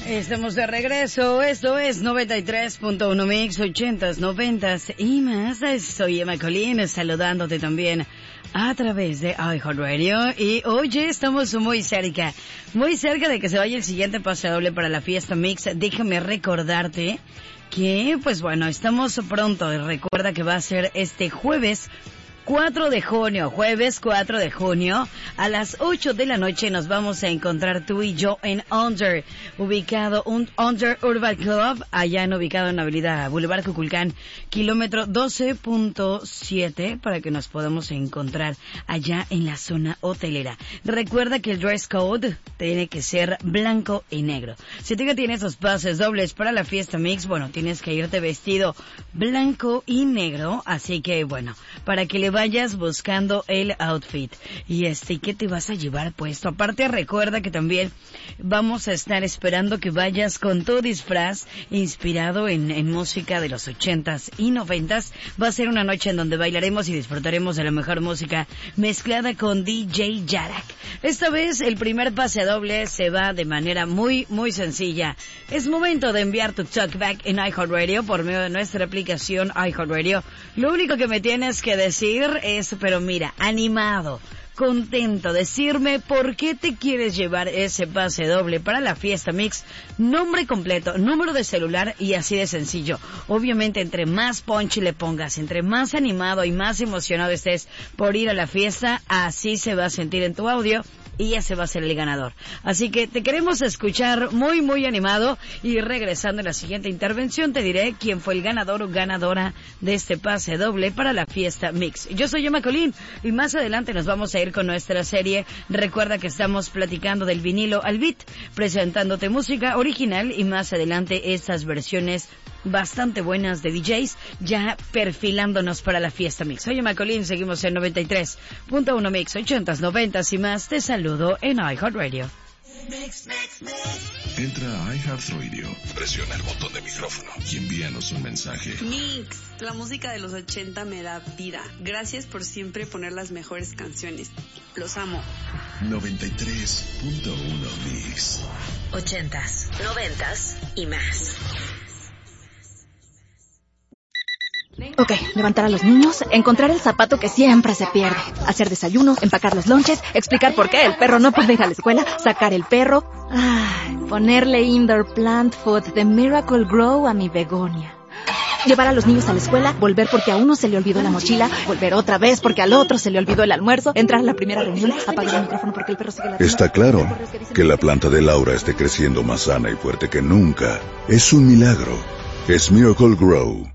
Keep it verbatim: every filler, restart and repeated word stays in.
Estamos de regreso, esto es noventa y tres punto uno Mix, ochentas, noventas y más. Soy Emma Colín, saludándote también a través de iHeartRadio. Y oye, estamos muy cerca, muy cerca de que se vaya el siguiente pase doble para la fiesta Mix. Déjame recordarte que, pues bueno, estamos pronto. Recuerda que va a ser este jueves cuatro de junio, jueves cuatro de junio, a las ocho de la noche nos vamos a encontrar tú y yo en Under, ubicado, un Under Urban Club, allá en ubicado en la avenida Boulevard Cuculcán, kilómetro doce punto siete, para que nos podamos encontrar allá en la zona hotelera. Recuerda que el dress code tiene que ser blanco y negro. Si tú ya tienes esos pases dobles para la fiesta Mix, bueno, tienes que irte vestido blanco y negro, así que bueno, para que le vayas buscando el outfit. Y este, ¿qué te vas a llevar puesto? Aparte, recuerda que también vamos a estar esperando que vayas con tu disfraz inspirado en, en música de los ochentas y noventas. Va a ser una noche en donde bailaremos y disfrutaremos de la mejor música mezclada con D J Yarak. Esta vez el primer pase doble se va de manera muy, muy sencilla. Es momento de enviar tu talkback en iHeartRadio por medio de nuestra aplicación iHeartRadio. Lo único que me tienes que decir es, pero mira, animado, contento, decirme por qué te quieres llevar ese pase doble para la fiesta Mix, nombre completo, número de celular y así de sencillo. Obviamente, entre más punch le pongas, entre más animado y más emocionado estés por ir a la fiesta, así se va a sentir en tu audio y ese va a ser el ganador. Así que te queremos escuchar muy, muy animado, y regresando a la siguiente intervención te diré quién fue el ganador o ganadora de este pase doble para la fiesta Mix. Yo soy Emma Colín y más adelante nos vamos a ir con nuestra serie. Recuerda que estamos platicando del vinilo al beat, presentándote música original y más adelante estas versiones bastante buenas de D Js, ya perfilándonos para la fiesta Mix. Soy Emma Colín, seguimos en noventa y tres punto uno Mix, ochentas, noventas y más. Te saludo en iHeartRadio. Mix, mix, mix. Entra a iHeartRadio, presiona el botón de micrófono y envíanos un mensaje. Mix, la música de los ochenta me da vida. Gracias por siempre poner las mejores canciones. Los amo. noventa y tres punto uno Mix. Ochentas, noventas y más. Ok, levantar a los niños, encontrar el zapato que siempre se pierde, hacer desayuno, empacar los lonches, explicar por qué el perro no puede ir a la escuela, sacar el perro, ay, ponerle indoor plant food de Miracle Grow a mi begonia. Llevar a los niños a la escuela, volver porque a uno se le olvidó la mochila, volver otra vez porque al otro se le olvidó el almuerzo, entrar a la primera reunión, apagar el micrófono porque el perro sigue la... Está claro que la planta de Laura esté creciendo más sana y fuerte que nunca. Es un milagro. Es Miracle Grow.